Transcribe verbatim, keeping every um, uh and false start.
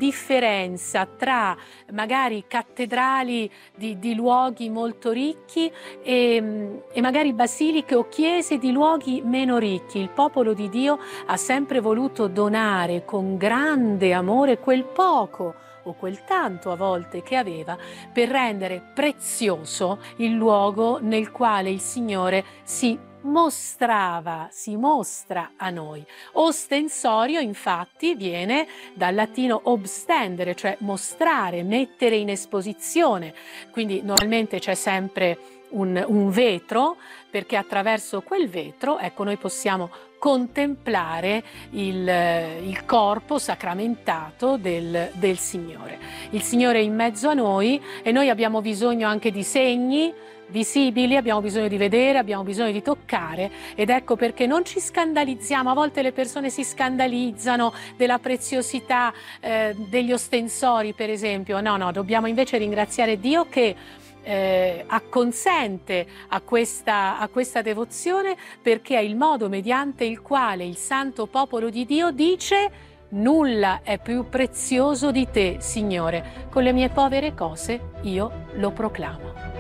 differenza tra magari cattedrali di, di luoghi molto ricchi e, e magari basiliche o chiese di luoghi meno ricchi. Il popolo di Dio ha sempre voluto donare con grande amore quel poco o quel tanto a volte che aveva, per rendere prezioso il luogo nel quale il Signore si mostrava, si mostra a noi. Ostensorio infatti viene dal latino obstendere, cioè mostrare, mettere in esposizione, quindi normalmente c'è sempre un, un vetro, perché attraverso quel vetro, ecco, noi possiamo contemplare il, il corpo sacramentato del, del Signore. Il Signore è in mezzo a noi e noi abbiamo bisogno anche di segni visibili, abbiamo bisogno di vedere, abbiamo bisogno di toccare, ed ecco perché non ci scandalizziamo. A volte le persone si scandalizzano della preziosità eh, degli ostensori, per esempio. No, no, dobbiamo invece ringraziare Dio che Eh, acconsente a questa, a questa devozione, perché è il modo mediante il quale il santo popolo di Dio dice: nulla è più prezioso di te, Signore, con le mie povere cose io lo proclamo.